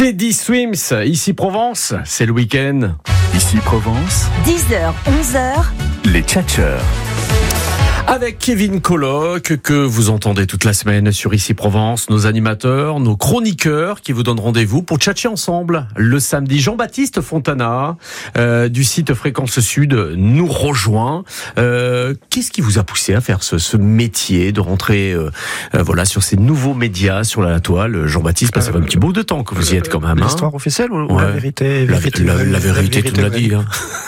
Teddy Swims, ici Provence, c'est le week-end. Ici Provence, 10h, 11h, les tchatcheurs. Avec Kevin Colloque, que vous entendez toute la semaine sur Ici Provence, nos animateurs, nos chroniqueurs qui vous donnent rendez-vous pour tchatcher ensemble. Le samedi, Jean-Baptiste Fontana du site Fréquence Sud nous rejoint. Qu'est-ce qui vous a poussé à faire ce métier de rentrer sur ces nouveaux médias sur la toile, Jean-Baptiste? Ça fait un petit bout de temps que vous y êtes quand même. L'histoire officielle ou la vérité? La vérité, tu l'as dit. Hein.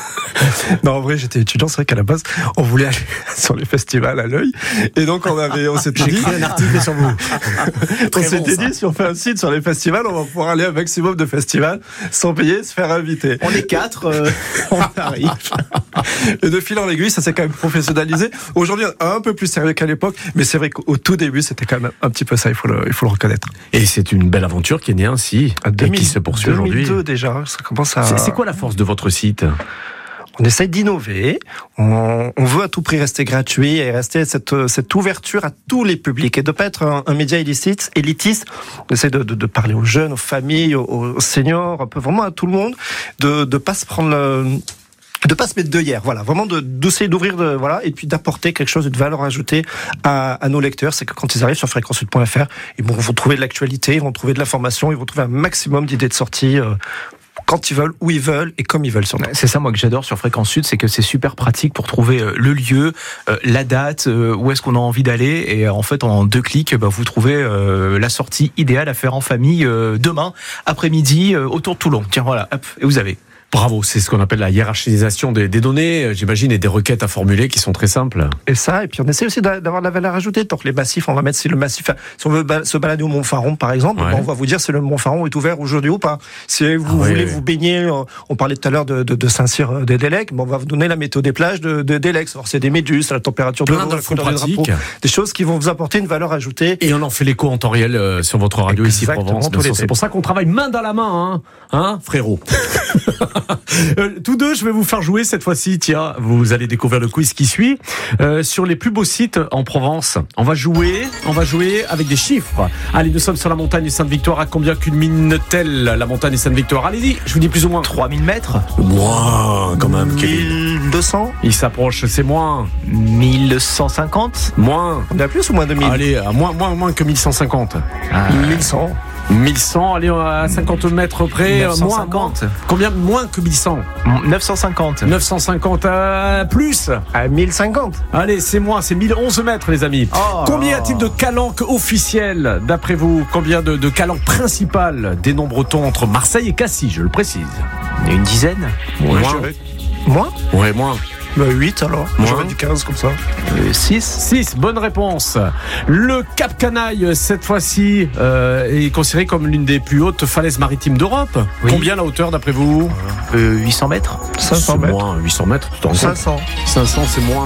Non, en vrai, j'étais étudiant. C'est vrai qu'à la base, on voulait aller sur les festivals à l'œil. Et donc, on s'était dit. J'ai écrit un article sur vous. On s'était dit, si on fait un site sur les festivals, on va pouvoir aller un maximum de festivals sans payer, se faire inviter. On est 4, on arrive. Et de fil en aiguille, ça s'est quand même professionnalisé. Aujourd'hui, un peu plus sérieux qu'à l'époque. Mais c'est vrai qu'au tout début, c'était quand même un petit peu ça, il faut le reconnaître. Et c'est une belle aventure qui est née ainsi. Et qui se poursuit aujourd'hui. 2002 déjà, ça commence à. C'est quoi la force de votre site? On essaye d'innover, on veut à tout prix rester gratuit et rester cette ouverture à tous les publics et de ne pas être un média élitiste. On essaie de parler aux jeunes, aux familles, aux seniors, un peu vraiment à tout le monde, de pas se prendre de pas se mettre d'œillères, voilà, vraiment d'essayer d'ouvrir, et puis d'apporter quelque chose de valeur ajoutée à nos lecteurs. C'est que quand ils arrivent sur fréquencesud.fr, ils vont trouver de l'actualité, ils vont trouver de l'information, ils vont trouver un maximum d'idées de sortie. Quand ils veulent, où ils veulent et comme ils veulent surtout. C'est ça moi que j'adore sur Fréquence Sud, c'est que c'est super pratique pour trouver le lieu, la date, où est-ce qu'on a envie d'aller, et en fait en 2 clics vous trouvez la sortie idéale à faire en famille demain après-midi autour de Toulon. Tiens voilà, hop, et vous avez. Bravo, c'est ce qu'on appelle la hiérarchisation des données, j'imagine, et des requêtes à formuler qui sont très simples. Et puis on essaie aussi d'avoir de la valeur ajoutée. Donc les massifs, on va mettre si le massif, si on veut se balader au Mont-Faron par exemple, on va vous dire si le Mont-Faron est ouvert aujourd'hui ou pas. Si vous voulez vous baigner, on parlait tout à l'heure de Saint-Cyr des Délèques, on va vous donner la météo des plages de Délèques. Alors c'est des méduses, la température de l'eau, la couleur des drapeaux, des choses qui vont vous apporter une valeur ajoutée. Et on en fait l'écho en temps réel sur votre radio. Exactement, ici Provence. C'est pour ça qu'on travaille main dans la main, hein frérot. Tous deux, je vais vous faire jouer cette fois-ci. Tiens, vous allez découvrir le quiz qui suit sur les plus beaux sites en Provence. On va jouer avec des chiffres. Allez, nous sommes sur la montagne Sainte-Victoire. À combien culmine-t-elle la montagne Sainte-Victoire? Allez-y, je vous dis plus ou moins. 3000 mètres. Moins, quand même. 1200. Il s'approche, c'est moins. 1150. Moins. On est à plus ou moins de 1000? Allez, moins que 1150. 1100. 1100, allez à 50 mètres près. 950. Combien moins que 1100? 950. 950 plus. À 1050. Allez, c'est moins, c'est 1011 mètres, les amis. Combien y a-t-il de calanques officielles, d'après vous? Combien de calanques principales dénombre-t-on entre Marseille et Cassis, je le précise? Une dizaine. Moins? Ouais, moins. 8 alors. J'aurais dit 15 comme ça. 6, bonne réponse. Le Cap Canaille, cette fois-ci, est considéré comme l'une des plus hautes falaises maritimes d'Europe. Oui. Combien la hauteur d'après vous? 800 mètres. 500 mètres. Moins 800 mètres. 500, c'est moins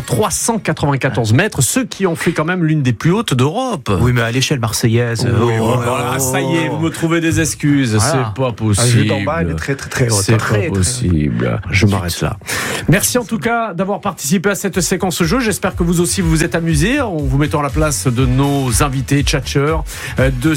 394 mètres, ce qui en fait quand même l'une des plus hautes d'Europe. Oui, mais à l'échelle marseillaise. Voilà, ça y est, vous me trouvez des excuses. Voilà. C'est pas possible. La vue d'en bas, elle est très très très haute. C'est pas possible. Je m'arrête là. Merci en tout cas d'avoir participé à cette séquence jeu. J'espère que vous aussi vous vous êtes amusés en vous mettant à la place de nos invités tchatcheurs de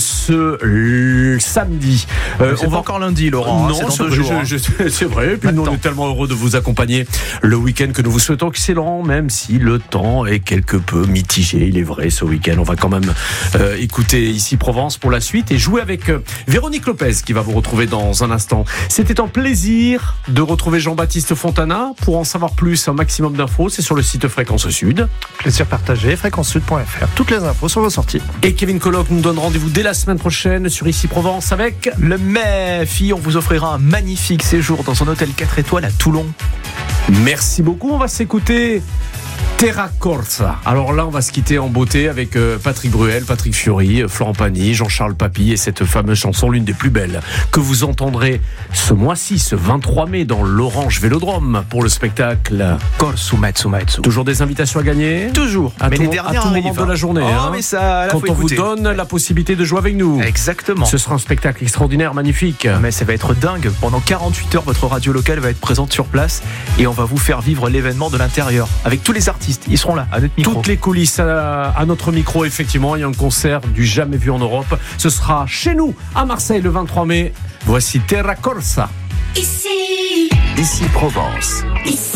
ce samedi. On va encore lundi, Laurent. Non, c'est dans 2 jours. C'est vrai. Et puis nous, on est tellement heureux de vous accompagner le week-end que nous vous souhaitons excellent, même si le temps est quelque peu mitigé. Il est vrai, ce week-end. On va quand même écouter Ici Provence pour la suite et jouer avec Véronique Lopez qui va vous retrouver dans un instant. C'était un plaisir de retrouver Jean-Baptiste Fontana. Pour en savoir plus, un maximum d'infos, c'est sur le site Fréquence Sud. Plaisir partagé, fréquencesud.fr. Toutes les infos sur vos sorties. Et Kevin Colloque nous donne rendez-vous dès la semaine prochaine sur Ici Provence avec le MEFI. On vous offrira un magnifique séjour dans un hôtel 4 étoiles à Toulon. Merci beaucoup. On va s'écouter Terra Corsa. Alors là, on va se quitter en beauté avec Patrick Bruel, Patrick Fiori, Florent Pagny, Jean-Charles Papy et cette fameuse chanson, l'une des plus belles, que vous entendrez ce mois-ci, ce 23 mai, dans l'Orange Vélodrome pour le spectacle Corsu Metsu Metsu. Toujours des invitations à gagner? Toujours. Mais les dernières à tout moment de la journée. Mais ça, là, quand on vous donne la possibilité de jouer avec nous. Exactement. Ce sera un spectacle extraordinaire, magnifique. Mais ça va être dingue. Pendant 48 heures, votre radio locale va être présente sur place et on va vous faire vivre l'événement de l'intérieur avec tous les artistes. Ils seront là, à notre micro. Toutes les coulisses à notre micro, effectivement. Il y a un concert du jamais vu en Europe. Ce sera chez nous, à Marseille, le 23 mai. Voici Terra Corsa. Ici Provence.